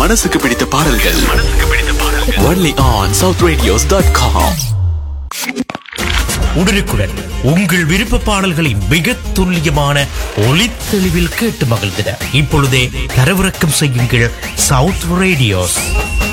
மனசுக்கு பிடித்த பாடல்கள் only on southradios.com. உடனுக்குடன் உங்கள் விருப்ப பாடல்களை மிக துல்லியமான ஒளித்தெளிவில் கேட்டு மகிழ்ந்திட இப்பொழுதே தரவிறக்கம் செய்யுங்கள் சவுத் ரேடியோஸ்.